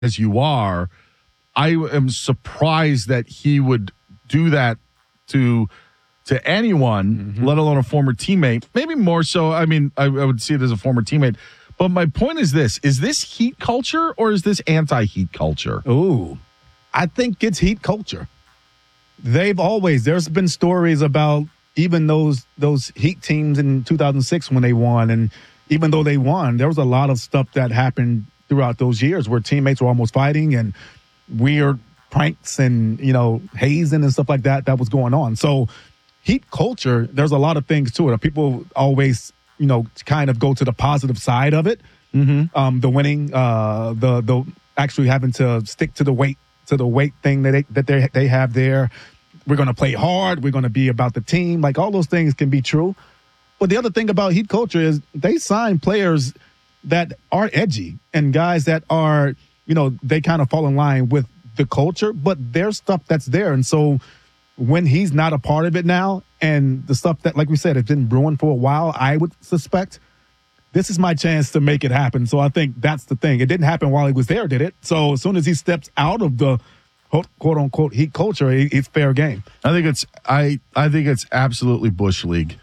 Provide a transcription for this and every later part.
as you are, I am surprised that he would do that to anyone, let alone a former teammate. Maybe more so. I mean, I would see it as a former teammate. But my point is this heat culture or is this anti-heat culture? Ooh, I think it's heat culture. There's been stories about even those Heat teams in 2006 when they won. And even though they won, there was a lot of stuff that happened throughout those years where teammates were almost fighting and weird pranks and, hazing and stuff like that was going on. So heat culture, there's a lot of things to it. People always, kind of go to the positive side of it. The winning, the actually having to stick to the weight thing that they have there. We're going to play hard. We're going to be about the team. Like, all those things can be true. But the other thing about heat culture is they sign players that are edgy and guys that are, they kind of fall in line with the culture, but there's stuff that's there. And so when he's not a part of it now, and the stuff that, like we said, has been brewing for a while, I would suspect this is my chance to make it happen. So I think that's the thing. It didn't happen while he was there, did it? So as soon as he steps out of the quote unquote heat culture, it's fair game. I think it's absolutely Bush League.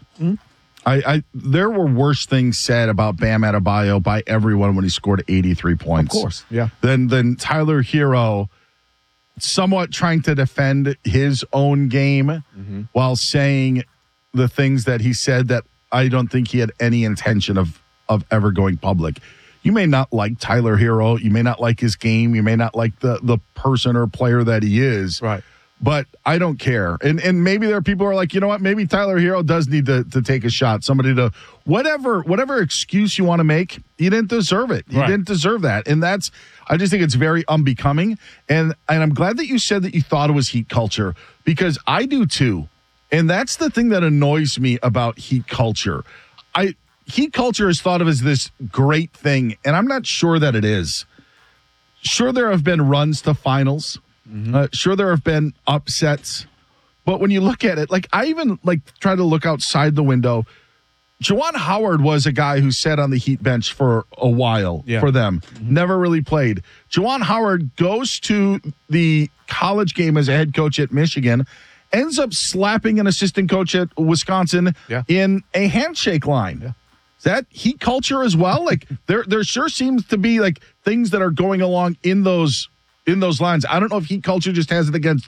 There were worse things said about Bam Adebayo by everyone when he scored 83 points. Of course, yeah. Then Tyler Hero somewhat trying to defend his own game while saying the things that he said that I don't think he had any intention of ever going public. You may not like Tyler Hero. You may not like his game. You may not like the person or player that he is. Right. But I don't care. And maybe there are people who are like, you know what? Maybe Tyler Hero does need to take a shot. Somebody to whatever excuse you want to make, you didn't deserve it. You didn't deserve that. And I just think it's very unbecoming. And I'm glad that you said that you thought it was heat culture, because I do too. And that's the thing that annoys me about heat culture. Heat culture is thought of as this great thing, and I'm not sure that it is. Sure, there have been runs to finals. Sure, there have been upsets. But when you look at it, I even try to look outside the window. Juwan Howard was a guy who sat on the Heat bench for a while for them. Never really played. Juwan Howard goes to the college game as a head coach at Michigan, ends up slapping an assistant coach at Wisconsin in a handshake line. Yeah. Is that heat culture as well? There sure seems to be things that are going along in those lines. I don't know if heat culture just has it against,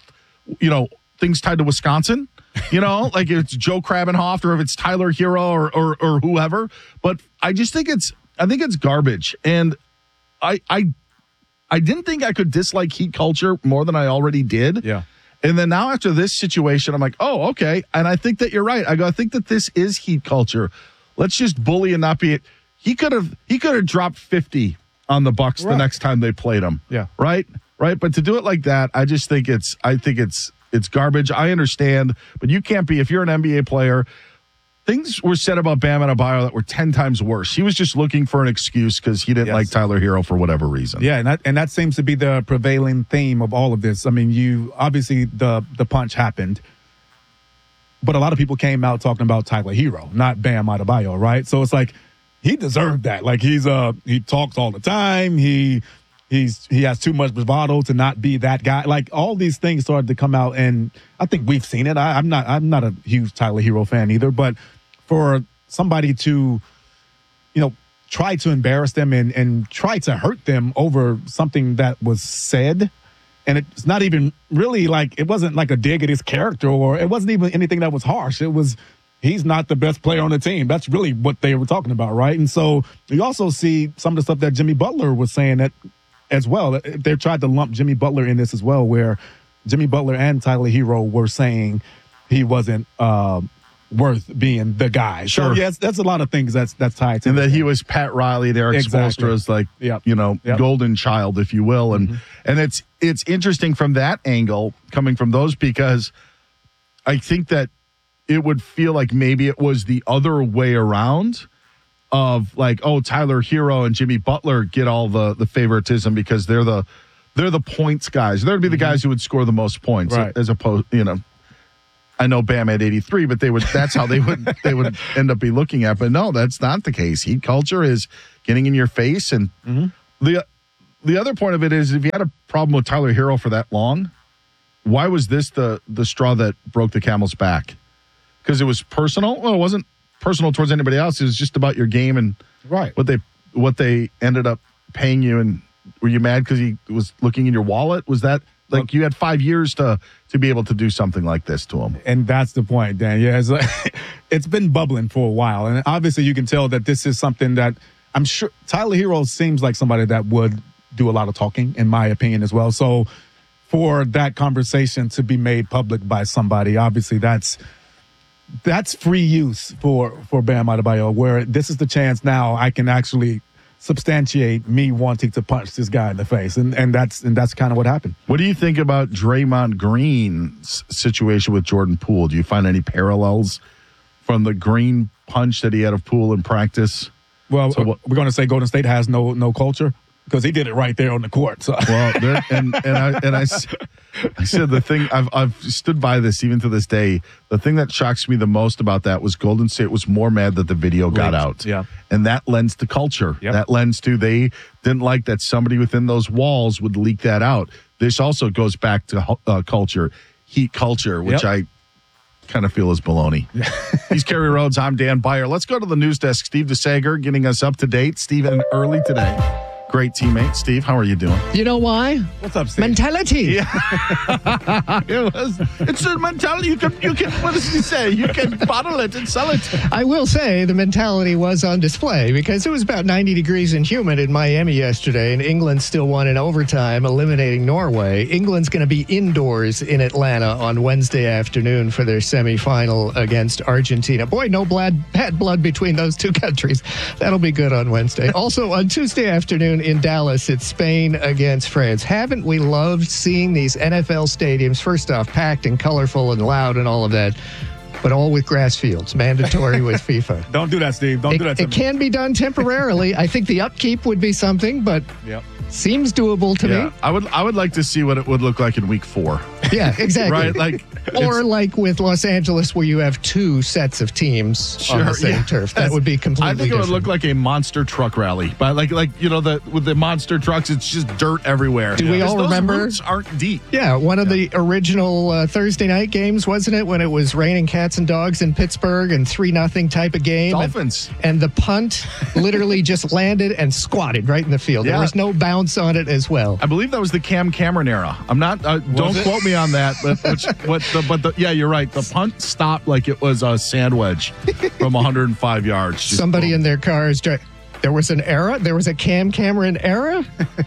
things tied to Wisconsin, if it's Joe Krabenhoft or if it's Tyler Hero or whoever. But I just think it's garbage. And I didn't think I could dislike heat culture more than I already did. Yeah. And then now after this situation, I'm like, oh, okay. And I think that you're right. I think that this is heat culture. Let's just bully and not be it. He could have dropped 50 on the Bucks the next time they played him. Yeah. Right? But to do it like that, I just think it's garbage. I understand, but you can't be, if you're an NBA player. Things were said about Bam Adebayo that were 10 times worse. He was just looking for an excuse because he didn't like Tyler Hero for whatever reason. Yeah, and that seems to be the prevailing theme of all of this. I mean, obviously the punch happened, but a lot of people came out talking about Tyler Hero, not Bam Adebayo, right? So it's he deserved that. He talks all the time. He has too much bravado to not be that guy. All these things started to come out, and I think we've seen it. I'm not a huge Tyler Hero fan either, but for somebody to, try to embarrass them and try to hurt them over something that was said, and it's not even really it wasn't a dig at his character, or it wasn't even anything that was harsh. It was, he's not the best player on the team. That's really what they were talking about, right? And so you also see some of the stuff that Jimmy Butler was saying that as well. They tried to lump Jimmy Butler in this as well, where Jimmy Butler and Tyler Hero were saying he wasn't worth being the guy. Sure. So, yes, that's a lot of things that's tied to and that he was Pat Riley, Eric Spoelstra's golden child, if you will. And it's interesting from that angle, coming from those, because I think that it would feel like maybe it was the other way around of Tyler Hero and Jimmy Butler get all the favoritism because they're the points guys. They'd be the guys who would score the most points, as opposed, I know Bam had 83, but that's how they would end up be looking at. But no, that's not the case. Heat culture is getting in your face, and the other point of it is, if you had a problem with Tyler Hero for that long, why was this the straw that broke the camel's back? Because it was personal? Well, it wasn't personal towards anybody else. It was just about your game and what they ended up paying you. And were you mad because he was looking in your wallet? Was that like you had 5 years to be able to do something like this to him? And that's the point, Dan. Yeah, it's been bubbling for a while. And obviously you can tell that this is something that I'm sure Tyler Hero seems like somebody that would do a lot of talking, in my opinion, as well. So for that conversation to be made public by somebody, obviously that's free use for Bam Adebayo, where this is the chance now I can actually substantiate me wanting to punch this guy in the face. And that's kind of what happened. What do you think about Draymond Green's situation with Jordan Poole? Do you find any parallels from the Green punch that he had of Poole in practice? Well, we're going to say Golden State has no culture because he did it right there on the court. So. Well, I said the thing, I've stood by this even to this day. The thing that shocks me the most about that was Golden State was more mad that the video got out. Yeah. And that lends to culture. Yep. That lends to they didn't like that somebody within those walls would leak that out. This also goes back to culture, heat culture, which I kind of feel is baloney. He's Kerry Rhodes. I'm Dan Beyer. Let's go to the news desk. Steve DeSager getting us up to date. Steve in early today. Great teammate. Steve, how are you doing? You know why? What's up, Steve? Mentality. Yeah. It's a mentality. You can, what does he say? You can bottle it and sell it. I will say the mentality was on display because it was about 90 degrees and humid in Miami yesterday, and England still won in overtime, eliminating Norway. England's going to be indoors in Atlanta on Wednesday afternoon for their semifinal against Argentina. Boy, no bad blood between those two countries. That'll be good on Wednesday. Also, on Tuesday afternoon, in Dallas, it's Spain against France. Haven't we loved seeing these NFL stadiums, first off, packed and colorful and loud and all of that, but all with grass fields, mandatory with FIFA? Don't do that, Steve. Don't do that to me. It can be done temporarily. I think the upkeep would be something, but seems doable to me. I would like to see what it would look like in week 4. Yeah, exactly. Right? Or like with Los Angeles, where you have 2 sets of teams on the same turf. That would be completely I think different. It would look like a monster truck rally. But with the monster trucks, it's just dirt everywhere. Do we all remember? Those roots aren't deep. Yeah, one of the original Thursday night games, wasn't it, when it was raining cats and dogs in Pittsburgh and 3-0 type of game? Dolphins. And the punt literally just landed and squatted right in the field. There was no bounce on it as well. I believe that was the Cam Cameron era. I'm not. Don't quote me on that. But you're right. The punt stopped like it was a sand wedge from 105 yards. Somebody in their cars. There was an era. There was a Cam Cameron era.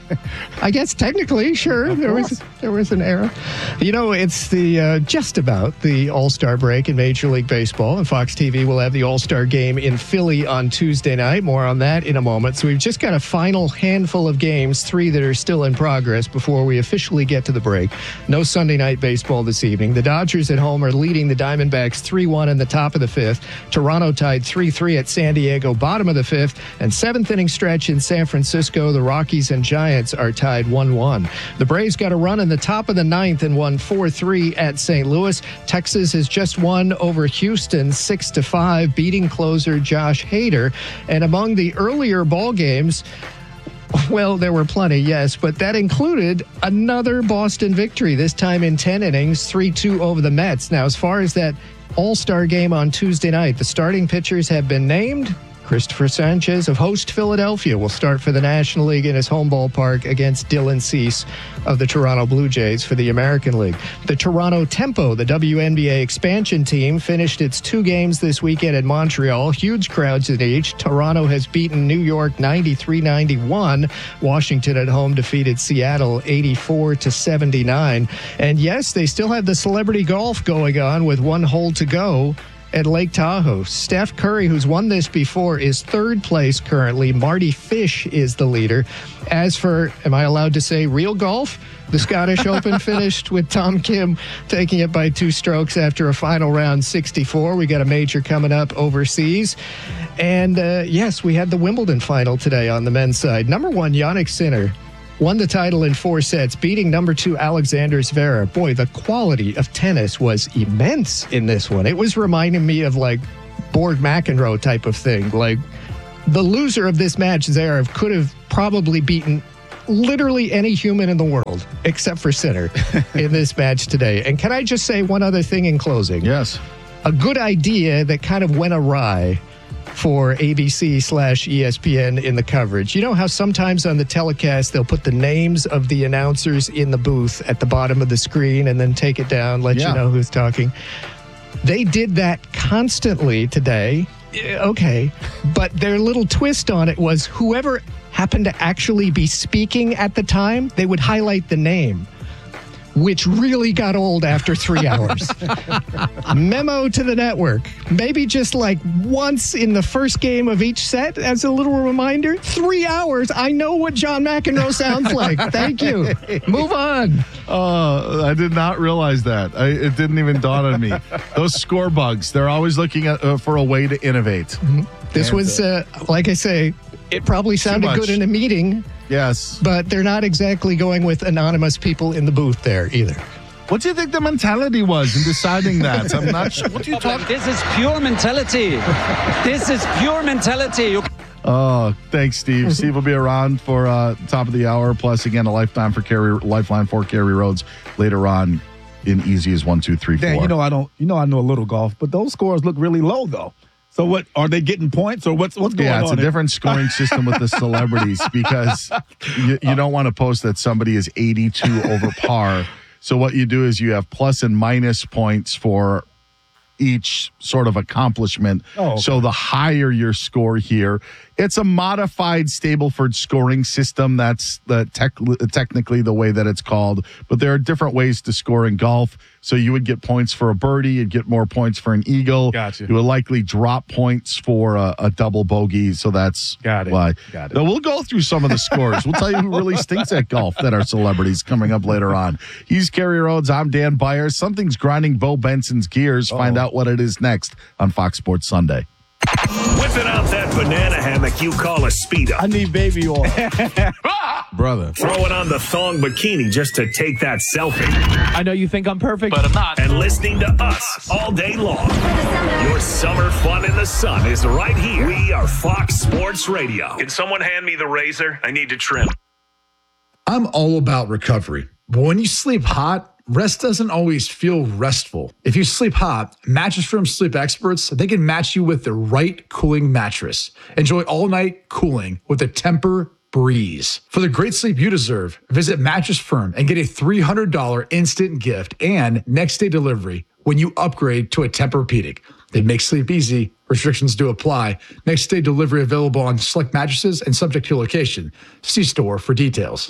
I guess technically, sure, there was an era. You know, it's the just about the All-Star break in Major League Baseball, and Fox TV will have the All-Star game in Philly on Tuesday night. More on that in a moment. So we've just got a final handful of games, 3 that are still in progress before we officially get to the break. No Sunday night baseball this evening. The Dodgers at home are leading the Diamondbacks 3-1 in the top of the 5th. Toronto tied 3-3 at San Diego, bottom of the 5th, and 7th inning stretch in San Francisco. The Rockies and Giants are tied 1-1. The Braves got a run in the top of the 9th and won 4-3 at St. Louis. Texas has just won over Houston 6-5, beating closer Josh Hader. And among the earlier ball games, well, there were plenty, yes, but that included another Boston victory, this time in 10 innings, 3-2 over the Mets. Now, as far as that All-Star game on Tuesday night, the starting pitchers have been named. Christopher Sanchez of host Philadelphia will start for the National League in his home ballpark against Dylan Cease of the Toronto Blue Jays for the American League. The Toronto Tempo, the WNBA expansion team, finished its 2 games this weekend in Montreal. Huge crowds in each. Toronto has beaten New York 93-91. Washington at home defeated Seattle 84-79. And yes, they still have the celebrity golf going on with 1 hole to go at Lake Tahoe. Steph Curry, who's won this before, is 3rd place currently. Marty Fish is the leader. As for, am I allowed to say real golf? The Scottish Open finished with Tom Kim taking it by 2 strokes after a final round 64. We got a major coming up overseas. And yes, we had the Wimbledon final today on the men's side. Number 1, Jannik Sinner, won the title in 4 sets, beating number 2 Alexander Zverev. Boy, the quality of tennis was immense in this one. It was reminding me of like Borg McEnroe type of thing. Like the loser of this match, Zverev, could have probably beaten literally any human in the world, except for Sinner, in this match today. And can I just say one other thing in closing? Yes. A good idea that kind of went awry for ABC/ESPN in the coverage. You know how sometimes on the telecast they'll put the names of the announcers in the booth at the bottom of the screen and then take it down, let you know who's talking. They did that constantly today. Okay, but their little twist on it was whoever happened to actually be speaking at the time, they would highlight the name, which really got old after 3 hours. Memo to the network. Maybe just like once in the first game of each set as a little reminder. 3 hours. I know what John McEnroe sounds like. Thank you. Move on. I did not realize that. It didn't even dawn on me. Those score bugs, they're always looking for a way to innovate. Mm-hmm. This was, like I say, it probably sounded good in a meeting. Yes. But they're not exactly going with anonymous people in the booth there either. What do you think the mentality was in deciding that? I'm not sure. What are you talking? This is pure mentality. This is pure mentality. Oh, thanks, Steve. Steve will be around for top of the hour. Plus, again, a lifeline for Kerry Rhodes later on in easy as 1, 2, 3, 4. Dan, I know a little golf, but those scores look really low though. So what are they getting points or what's going on? Yeah, it's a different scoring system with the celebrities because you don't want to post that somebody is 82 over par. So what you do is you have plus and minus points for each sort of accomplishment. Oh, okay. So the higher your score here, it's a modified Stableford scoring system. That's technically the way that it's called. But there are different ways to score in golf. So you would get points for a birdie. You'd get more points for an eagle. Gotcha. You would likely drop points for a double bogey. So that's why. Got it. Now, we'll go through some of the scores. We'll tell you who really stinks at golf that are celebrities coming up later on. He's Kerry Rhodes. I'm Dan Byers. Something's grinding Bo Benson's gears. Find out what it is next on Fox Sports Sunday. Whipping out that banana hammock you call a Speedo. I need baby oil. Brother. Throwing on the thong bikini just to take that selfie. I know you think I'm perfect, but I'm not. And listening to us all day long. Your summer fun in the sun is right here. We are Fox Sports Radio. Can someone hand me the razor? I need to trim. I'm all about recovery. But when you sleep hot, rest doesn't always feel restful. If you sleep hot, Mattress Firm sleep experts, they can match you with the right cooling mattress. Enjoy all-night cooling with a Tempur Breeze. For the great sleep you deserve, visit Mattress Firm and get a $300 instant gift and next-day delivery when you upgrade to a Tempur-Pedic. They make sleep easy. Restrictions do apply. Next-day delivery available on select mattresses and subject to location. See store for details.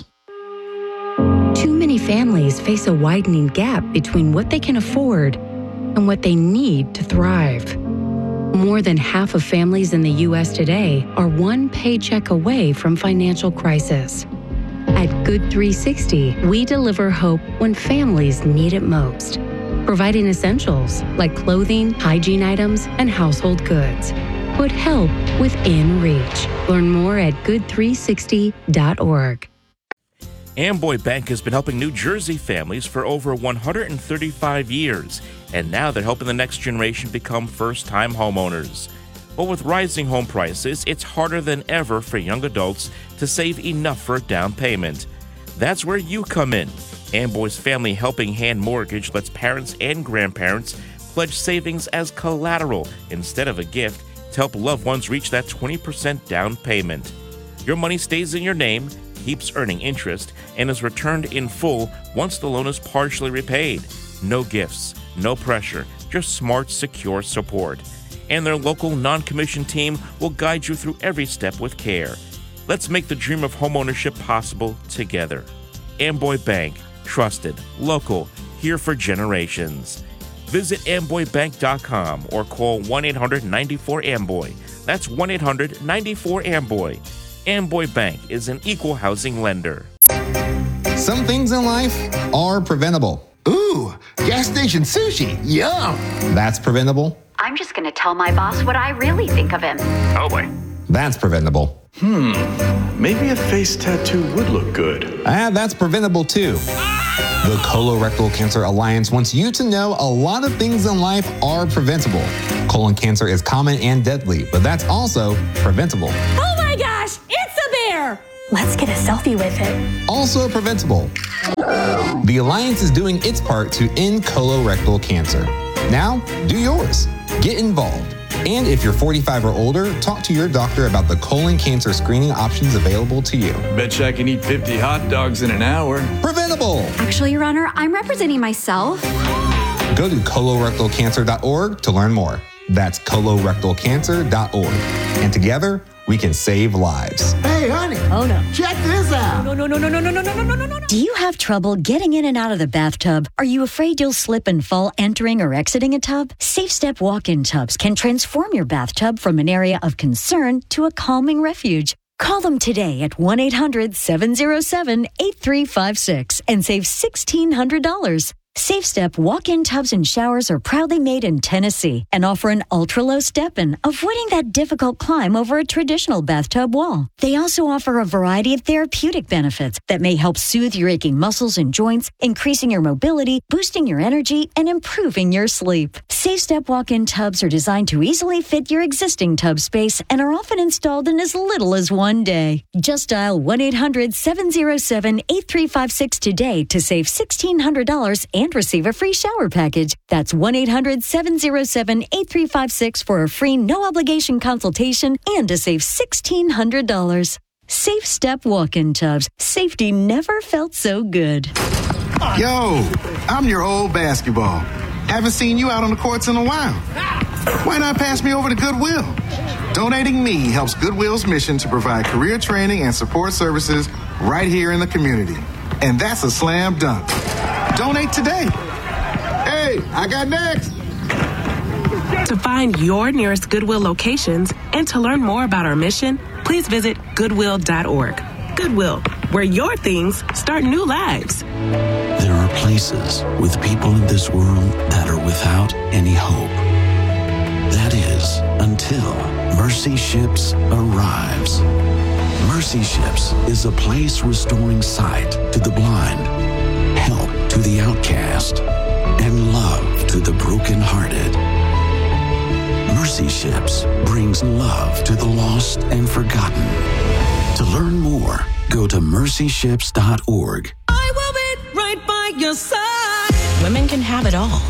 Too many families face a widening gap between what they can afford and what they need to thrive. More than half of families in the U.S. today are one paycheck away from financial crisis. At Good 360, we deliver hope when families need it most, providing essentials like clothing, hygiene items, and household goods. Put help within reach. Learn more at good360.org. Amboy Bank has been helping New Jersey families for over 135 years, and now they're helping the next generation become first-time homeowners. But with rising home prices, it's harder than ever for young adults to save enough for a down payment. That's where you come in. Amboy's Family Helping Hand Mortgage lets parents and grandparents pledge savings as collateral instead of a gift to help loved ones reach that 20% down payment. Your money stays in your name, keeps earning interest, and is returned in full once the loan is partially repaid. No gifts, no pressure, just smart, secure support. And their local non-commissioned team will guide you through every step with care. Let's make the dream of homeownership possible together. Amboy Bank, trusted, local, here for generations. Visit amboybank.com or call 1-800-94-AMBOY. That's 1-800-94-AMBOY. Amboy Bank is an equal housing lender. Some things in life are preventable. Ooh, gas station sushi. Yum. That's preventable. I'm just going to tell my boss what I really think of him. Oh boy. That's preventable. Maybe a face tattoo would look good. That's preventable too. The Colorectal Cancer Alliance wants you to know a lot of things in life are preventable. Colon cancer is common and deadly, but that's also preventable. Oh my gosh, it's a bear! Let's get a selfie with it. Also preventable. The Alliance is doing its part to end colorectal cancer. Now, do yours. Get involved. And if you're 45 or older, talk to your doctor about the colon cancer screening options available to you. Betcha I can eat 50 hot dogs in an hour. Preventable. Actually, Your Honor, I'm representing myself. Go to colorectalcancer.org to learn more. That's colorectalcancer.org. And together, we can save lives. Hey, honey. Oh, no. Check this out. No. Do you have trouble getting in and out of the bathtub? Are you afraid you'll slip and fall entering or exiting a tub? SafeStep walk-in tubs can transform your bathtub from an area of concern to a calming refuge. Call them today at 1-800-707-8356 and save $1,600. SafeStep walk-in tubs and showers are proudly made in Tennessee and offer an ultra-low step-in, avoiding that difficult climb over a traditional bathtub wall. They also offer a variety of therapeutic benefits that may help soothe your aching muscles and joints, increasing your mobility, boosting your energy, and improving your sleep. SafeStep walk-in tubs are designed to easily fit your existing tub space and are often installed in as little as one day. Just dial 1-800-707-8356 today to save $1,600 and receive a free shower package. That's 1-800-707-8356 for a free no-obligation consultation and to save $1,600. SafeStep walk-in tubs. Safety never felt so good. Yo, I'm your old basketball. Haven't seen you out on the courts in a while. Why not pass me over to Goodwill? Donating me helps Goodwill's mission to provide career training and support services right here in the community. And that's a slam dunk. Donate today. Hey, I got next. To find your nearest Goodwill locations and to learn more about our mission, please visit Goodwill.org. Goodwill, where your things start new lives. There are places with people in this world that are without any hope. That is, until Mercy Ships arrives. Mercy Ships is a place restoring sight to the blind, help to the outcast, and love to the brokenhearted. Mercy Ships brings love to the lost and forgotten. To learn more, go to mercyships.org. I will be right by your side. Women can have it all,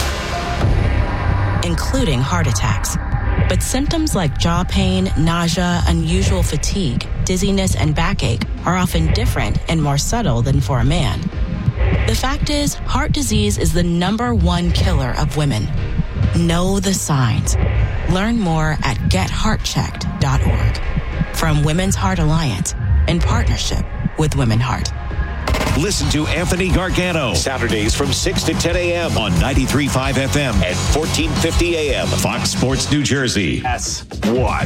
including heart attacks. But symptoms like jaw pain, nausea, unusual fatigue, dizziness, and backache are often different and more subtle than for a man. The fact is, heart disease is the #1 killer of women. Know the signs. Learn more at getheartchecked.org. From Women's Heart Alliance, in partnership with Women Heart. Listen to Anthony Gargano Saturdays from 6 to 10 a.m. on 93.5 FM and 1450 AM. Fox Sports New Jersey. That's what.